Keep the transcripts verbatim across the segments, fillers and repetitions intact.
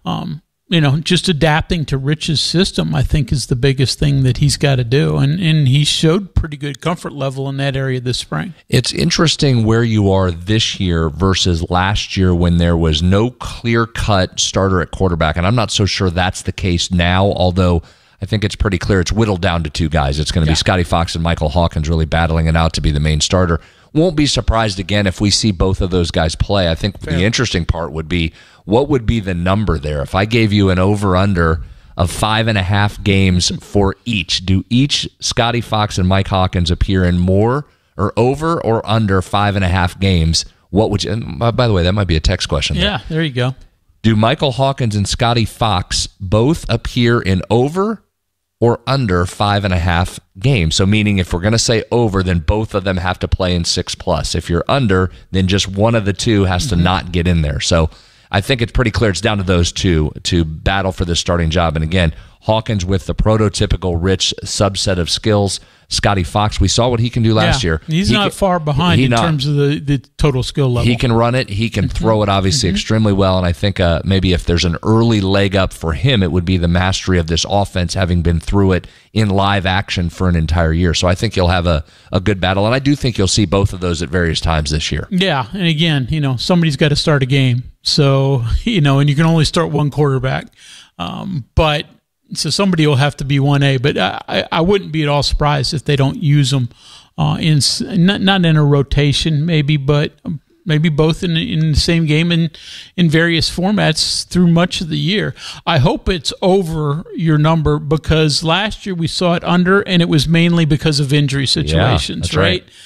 um, you know, just adapting to Rich's system, I think, is the biggest thing that he's got to do. And, and he showed pretty good comfort level in that area this spring. It's interesting where you are this year versus last year when there was no clear-cut starter at quarterback. And I'm not so sure that's the case now, although I think it's pretty clear it's whittled down to two guys. It's going to yeah. be Scotty Fox and Michael Hawkins really battling it out to be the main starter. Won't be surprised again if we see both of those guys play. I think Fair. the interesting part would be what would be the number there? If I gave you an over-under of five and a half games for each, do each Scotty Fox and Mike Hawkins appear in more or over or under five and a half games? What would you? And by the way, that might be a text question. There. Yeah, there you go. Do Michael Hawkins and Scotty Fox both appear in over or under five and a half games? So meaning if we're going to say over, then both of them have to play in six plus. If you're under, then just one of the two has to mm-hmm. not get in there. So I think it's pretty clear it's down to those two to battle for this starting job. And again, Hawkins with the prototypical Rich subset of skills. Scotty Fox, we saw what he can do last yeah, year. He's he not can, far behind in not, terms of the, the total skill level. He can run it. He can throw it, obviously, mm-hmm. extremely well. And I think uh, maybe if there's an early leg up for him, it would be the mastery of this offense, having been through it in live action for an entire year. So I think you'll have a, a good battle. And I do think you'll see both of those at various times this year. Yeah. And again, you know, somebody's got to start a game. So, you know, and you can only start one quarterback. Um, but so somebody will have to be one A, but I, I wouldn't be at all surprised if they don't use them uh, in not, not in a rotation, maybe, but maybe both in in the same game in in various formats through much of the year. I hope it's over your number because last year we saw it under, and it was mainly because of injury situations, yeah, that's right? right?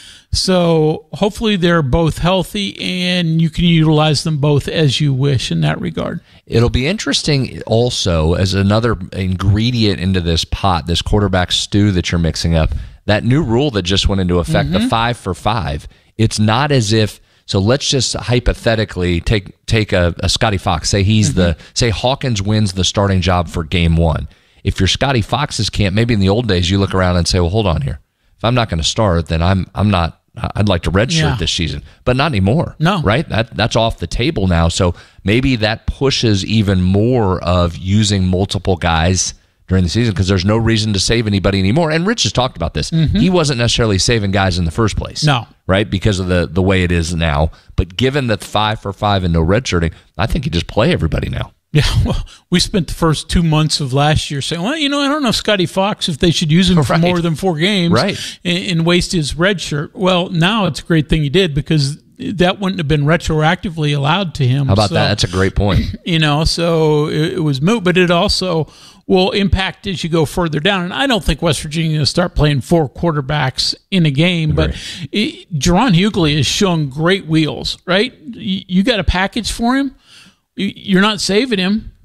So hopefully they're both healthy and you can utilize them both as you wish in that regard. It'll be interesting also as another ingredient into this pot, this quarterback stew that you're mixing up, that new rule that just went into effect, mm-hmm. the five for five. It's not as if, so let's just hypothetically take take a, a Scotty Fox, say he's mm-hmm. the, say Hawkins wins the starting job for game one. If you're Scotty Fox's camp, maybe in the old days you look around and say, well, hold on here. If I'm not going to start, then I'm I'm not, I'd like to redshirt yeah. this season, but not anymore. No, right? That that's off the table now. So maybe that pushes even more of using multiple guys during the season because there's no reason to save anybody anymore. And Rich has talked about this. Mm-hmm. He wasn't necessarily saving guys in the first place. No, right? Because of the the way it is now. But given that five for five and no redshirting, I think you just play everybody now. Yeah, well, we spent the first two months of last year saying, well, you know, I don't know if Scotty Fox, if they should use him right. for more than four games right. and, and waste his red shirt. Well, now it's a great thing he did because that wouldn't have been retroactively allowed to him. How about so, that? That's a great point. You know, so it, it was moot, but it also will impact as you go further down. And I don't think West Virginia is going to start playing four quarterbacks in a game, but it, Jerron Hughley has shown great wheels, right? You, you got a package for him. You're not saving him.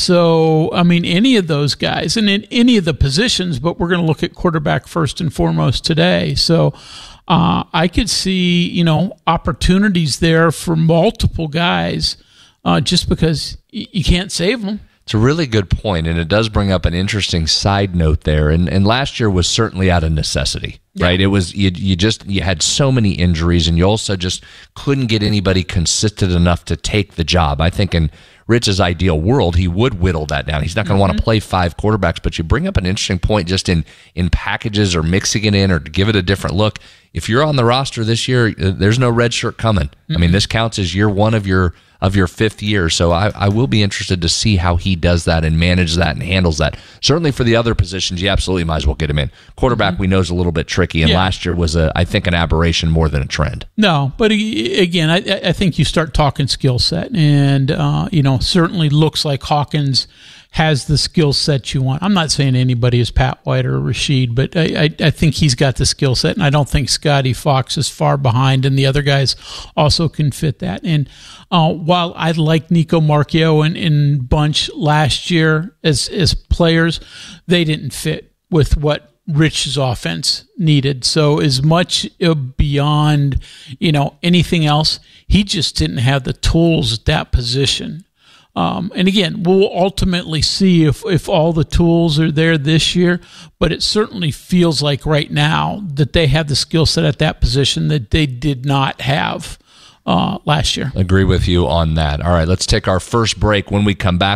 So, I mean, any of those guys and in any of the positions, but we're going to look at quarterback first and foremost today. So uh, I could see, you know, opportunities there for multiple guys uh, just because y- you can't save them. It's a really good point, and it does bring up an interesting side note there. And and last year was certainly out of necessity, yeah. right? It was you you just you had so many injuries, and you also just couldn't get anybody consistent enough to take the job. I think in Rich's ideal world, he would whittle that down. He's not going to mm-hmm. want to play five quarterbacks, but you bring up an interesting point just in in packages or mixing it in or to give it a different look. If you're on the roster this year, there's no red shirt coming. Mm-hmm. I mean, this counts as year one of your of your fifth year. So I, I will be interested to see how he does that and manages that and handles that. Certainly for the other positions, you absolutely might as well get him in. Quarterback, mm-hmm. we know is a little bit tricky, and yeah. last year was, a, I think, an aberration more than a trend. No, but again, I, I think you start talking skill set, and uh, you know, certainly looks like Hawkins has the skill set you want. I'm not saying anybody is Pat White or Rashid, but I, I, I think he's got the skill set, and I don't think Scotty Fox is far behind, and the other guys also can fit that. And uh, while I like Nico Marchio and, and Bunch last year as as players, they didn't fit with what Rich's offense needed. So as much beyond, you know, anything else, he just didn't have the tools at that position. Um, and again, we'll ultimately see if, if all the tools are there this year, but it certainly feels like right now that they have the skill set at that position that they did not have uh, last year. Agree with you on that. All right, let's take our first break. When we come back,